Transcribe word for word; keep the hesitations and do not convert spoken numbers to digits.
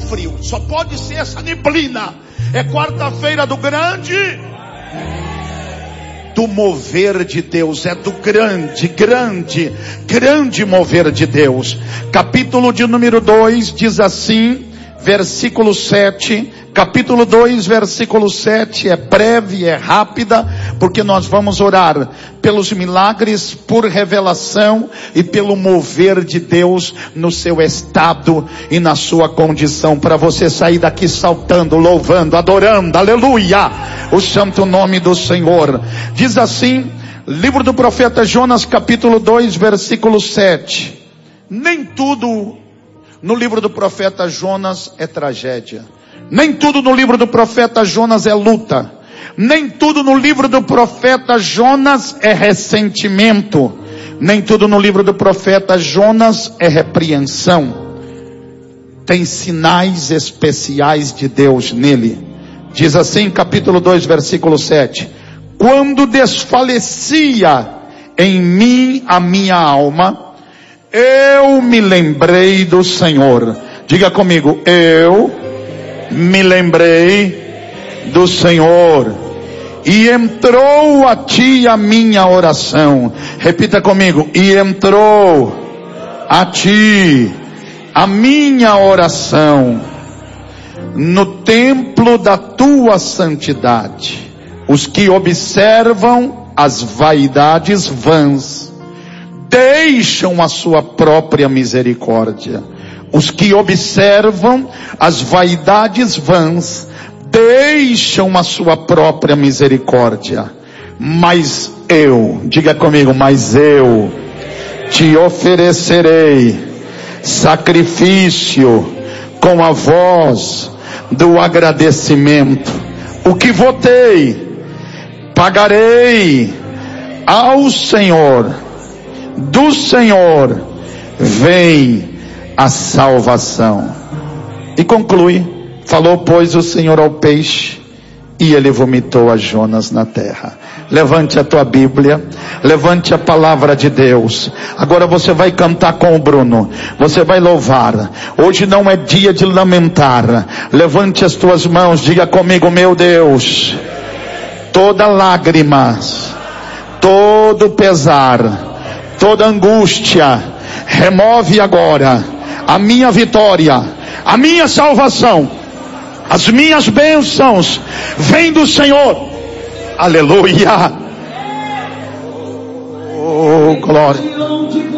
frio, só pode ser essa neblina. É quarta-feira do grande, do mover de Deus, é do grande, grande, grande mover de Deus. Capítulo de número dois diz assim, versículo sete, capítulo dois, versículo sete, é breve, é rápida, porque nós vamos orar pelos milagres, por revelação e pelo mover de Deus no seu estado e na sua condição, para você sair daqui saltando, louvando, adorando, aleluia, o santo nome do Senhor. Diz assim, livro do profeta Jonas, capítulo dois, versículo sete, nem tudo no livro do profeta Jonas é tragédia. Nem tudo no livro do profeta Jonas é luta. Nem tudo no livro do profeta Jonas é ressentimento. Nem tudo no livro do profeta Jonas é repreensão. Tem sinais especiais de Deus nele. Diz assim, capítulo dois, versículo sete. Quando desfalecia em mim a minha alma, eu me lembrei do Senhor. Diga comigo, eu me lembrei do Senhor, e entrou a ti a minha oração. Repita comigo, e entrou a ti a minha oração no templo da tua santidade. Os que observam as vaidades vãs deixam a sua própria misericórdia. Os que observam as vaidades vãs deixam a sua própria misericórdia. Mas eu, diga comigo, mas eu te oferecerei sacrifício com a voz do agradecimento. O que votei, pagarei ao Senhor. Do Senhor vem a salvação. E conclui, falou pois o Senhor ao peixe, e ele vomitou a Jonas na terra. Levante a tua Bíblia, levante a palavra de Deus. Agora você vai cantar com o Bruno, você vai louvar. Hoje não é dia de lamentar. Levante as tuas mãos, diga comigo, meu Deus, toda lágrima, todo pesar, toda angústia, remove agora. A minha vitória, a minha salvação, as minhas bênçãos, vem do Senhor. Aleluia. Oh, glória.